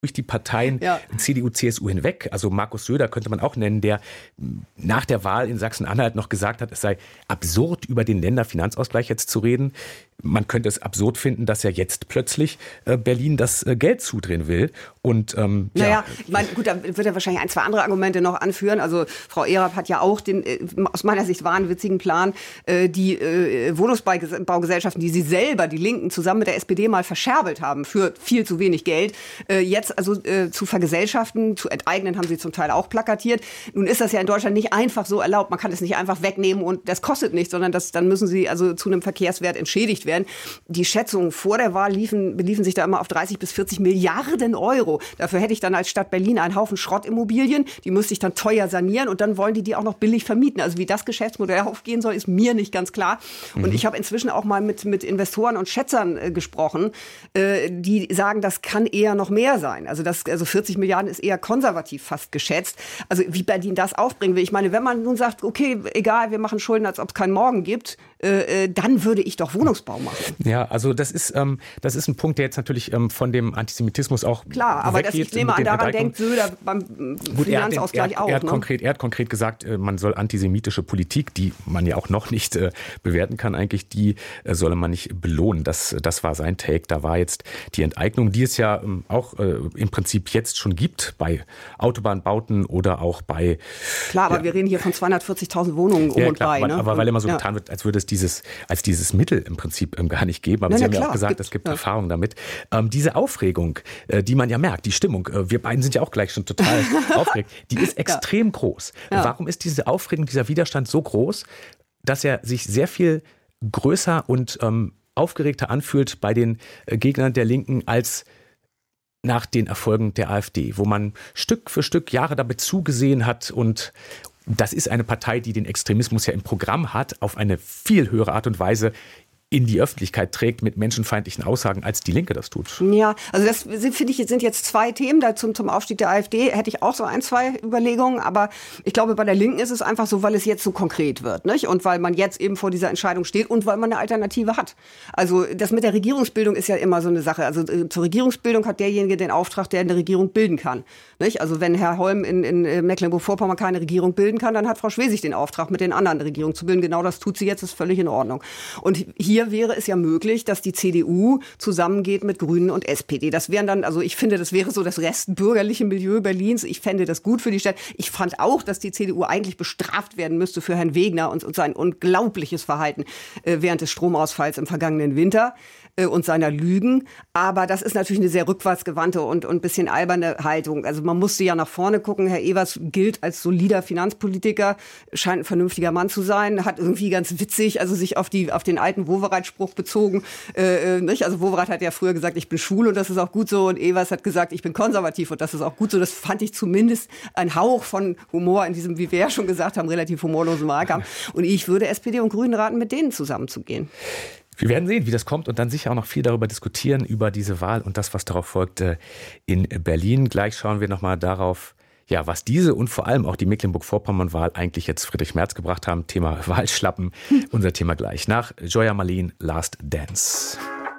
durch die Parteien CDU, CSU hinweg. Also Markus Söder könnte man auch nennen, der nach der Wahl in Sachsen-Anhalt noch gesagt hat, es sei absurd, über den Länderfinanzausgleich jetzt zu reden. Man könnte es absurd finden, dass er jetzt plötzlich Berlin das Geld zudrehen will. Und ich meine, gut, da wird er wahrscheinlich ein, zwei andere Argumente noch anführen. Also Frau Erab hat ja auch den aus meiner Sicht wahnwitzigen Plan, die Wohnungsbaugesellschaften, die sie selber, die Linken, zusammen mit der SPD mal verscherbelt haben für viel zu wenig Geld, jetzt also zu vergesellschaften, zu enteignen, haben sie zum Teil auch plakatiert. Nun ist das ja in Deutschland nicht einfach so erlaubt. Man kann es nicht einfach wegnehmen und das kostet nichts, sondern dann müssen sie also zu einem Verkehrswert entschädigt werden. Die Schätzungen vor der Wahl beliefen sich da immer auf 30 bis 40 Milliarden Euro. Dafür hätte ich dann als Stadt Berlin einen Haufen Schrottimmobilien, die müsste ich dann teuer sanieren und dann wollen die auch noch billig vermieten. Also wie das Geschäftsmodell aufgehen soll, ist mir nicht ganz klar. Und ich habe inzwischen auch mal mit Investoren und Schätzern gesprochen, die sagen, das kann eher noch mehr sein. Also 40 Milliarden ist eher konservativ fast geschätzt. Also wie Berlin das aufbringen will. Ich meine, wenn man nun sagt, okay, egal, wir machen Schulden, als ob es keinen Morgen gibt, dann würde ich doch Wohnungsbau machen. Ja, also das ist ein Punkt, der jetzt natürlich von dem Antisemitismus auch klar, aber ich nehme an, daran denkt Söder beim Finanzausgleich auch. Er hat konkret gesagt, man soll antisemitische Politik, die man ja auch noch nicht bewerten kann eigentlich, die solle man nicht belohnen. Das war sein Take. Da war jetzt die Enteignung, die es ja auch im Prinzip jetzt schon gibt bei Autobahnbauten oder auch bei... Klar, aber wir reden hier von 240.000 Wohnungen und bei. Ne? Aber weil immer so getan wird, als würde es dieses Mittel im Prinzip gar nicht geben. Aber Sie haben ja auch gesagt, es gibt Erfahrung damit. Diese Aufregung, die man ja merkt, die Stimmung, wir beiden sind ja auch gleich schon total aufgeregt, die ist extrem groß. Ja. Warum ist diese Aufregung, dieser Widerstand so groß, dass er sich sehr viel größer und aufgeregter anfühlt bei den Gegnern der Linken als nach den Erfolgen der AfD, wo man Stück für Stück Jahre damit zugesehen hat und das ist eine Partei, die den Extremismus ja im Programm hat, auf eine viel höhere Art und Weise in die Öffentlichkeit trägt mit menschenfeindlichen Aussagen, als die Linke das tut. Ja, also das finde ich, sind jetzt zwei Themen. Da zum Aufstieg der AfD hätte ich auch so ein, zwei Überlegungen. Aber ich glaube, bei der Linken ist es einfach so, weil es jetzt so konkret wird, nicht? Und weil man jetzt eben vor dieser Entscheidung steht und weil man eine Alternative hat. Also das mit der Regierungsbildung ist ja immer so eine Sache. Also zur Regierungsbildung hat derjenige den Auftrag, der eine Regierung bilden kann. Nicht? Also wenn Herr Holm in Mecklenburg-Vorpommern keine Regierung bilden kann, dann hat Frau Schwesig den Auftrag, mit den anderen eine Regierung zu bilden. Genau das tut sie jetzt, ist völlig in Ordnung. Und hier wäre es ja möglich, dass die CDU zusammengeht mit Grünen und SPD. Das wären dann, also ich finde, das wäre so das restbürgerliche Milieu Berlins. Ich fände das gut für die Stadt. Ich fand auch, dass die CDU eigentlich bestraft werden müsste für Herrn Wegner und sein unglaubliches Verhalten während des Stromausfalls im vergangenen Winter und seiner Lügen. Aber das ist natürlich eine sehr rückwärtsgewandte und ein bisschen alberne Haltung. Also man musste ja nach vorne gucken. Herr Evers gilt als solider Finanzpolitiker, scheint ein vernünftiger Mann zu sein, hat irgendwie ganz witzig, also sich auf den alten Wowereit-Spruch bezogen. Nicht? Also Wowereit hat ja früher gesagt, ich bin schwul und das ist auch gut so. Und Evers hat gesagt, ich bin konservativ und das ist auch gut so. Das fand ich zumindest ein Hauch von Humor in diesem, wie wir ja schon gesagt haben, relativ humorlosen Wahlkampf. Und ich würde SPD und Grünen raten, mit denen zusammenzugehen. Wir werden sehen, wie das kommt und dann sicher auch noch viel darüber diskutieren, über diese Wahl und das, was darauf folgt in Berlin. Gleich schauen wir nochmal darauf, ja, was diese und vor allem auch die Mecklenburg-Vorpommern-Wahl eigentlich jetzt Friedrich Merz gebracht haben. Thema Wahlschlappen, unser Thema gleich. Nach Joya Malin, Last Dance.